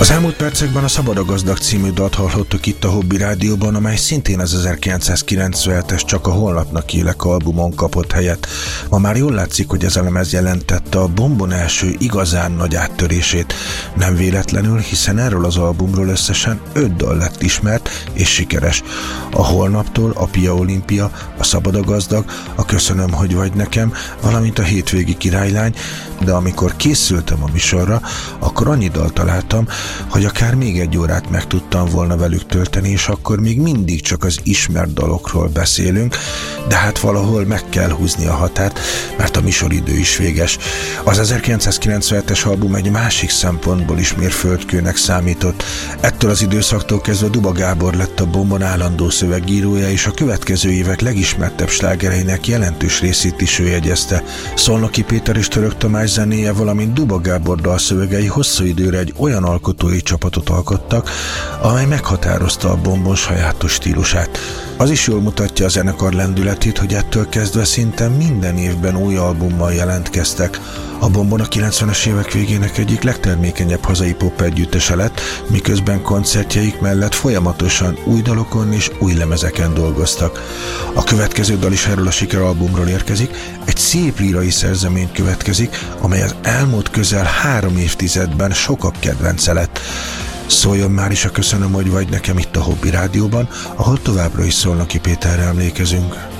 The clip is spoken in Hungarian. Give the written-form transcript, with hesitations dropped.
Az elmúlt percekben a Szabad a Gazdag című dalt hallhattuk itt a Hobby Rádióban, amely szintén az 1997-es Csak a holnapnak élek albumon kapott helyet. Ma már jól látszik, hogy ez a lemez jelentette a Bombon első igazán nagy áttörését. Nem véletlenül, hiszen erről az albumról összesen 5 dal lett ismert és sikeres. A Holnaptól, a Pia Olimpia, a Szabad a Gazdag, a Köszönöm, hogy vagy nekem, valamint a Hétvégi királylány, de amikor készültem a műsorra, akkor annyi dalt találtam, hogy akár még 1 órát meg tudtam volna velük tölteni, és akkor még mindig csak az ismert dalokról beszélünk, de hát valahol meg kell húzni a határt, mert a műsoridő is véges. Az 1997-es album egy másik szempontból is mérföldkőnek számított. Ettől az időszaktól kezdve Duba Gábor lett a Bombon állandó szövegírója, és a következő évek legismertebb slágereinek jelentős részét is ő jegyezte. Szolnoki Péter és Török Tamás zenéje, valamint Duba Gábor dalszövegei hosszú időre egy olyan alkotói csapatot alkottak, amely meghatározta a Bombon sajátos stílusát. Az is jól mutatja a zenekar lendületét, hogy ettől kezdve szinte minden évben új albummal jelentkeztek. A Bombon a 90-es évek végének egyik legtermékenyebb hazai pop együttese lett, miközben koncertjeik mellett folyamatosan új dalokon és új lemezeken dolgoztak. A következő dal is erről a sikeralbumról érkezik, egy szép lírai szerzemény következik, amely az elmúlt közel 3 évtizedben sokak kedvence lett. Szóljon már is a Köszönöm, hogy vagy nekem itt a Hobby Rádióban, ahol továbbra is Szolnoki Péterre emlékezünk.